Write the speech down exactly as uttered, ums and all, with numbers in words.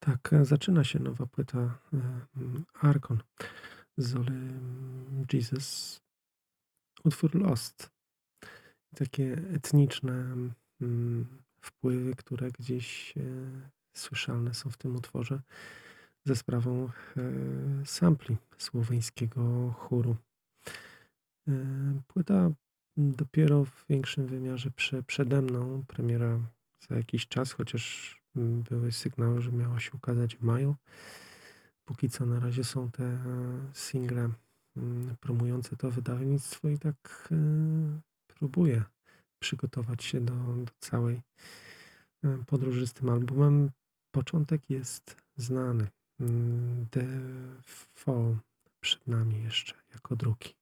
Tak, e, zaczyna się nowa płyta, e, mm, Archon z Oli mm, Jesus, utwór Lost. Takie etniczne, mm, wpływy, które gdzieś, e, słyszalne są w tym utworze ze sprawą, e, sampli słoweńskiego chóru. E, Płyta dopiero w większym wymiarze prze przede mną, premiera za jakiś czas, chociaż, mm, były sygnały, że miała się ukazać w maju. Póki co na razie są te, e, single, mm, promujące to wydawnictwo i tak, e, próbuję przygotować się do do całej, e, podróży z tym albumem. Początek jest znany. Mm, The Fall przed nami jeszcze jako drugi.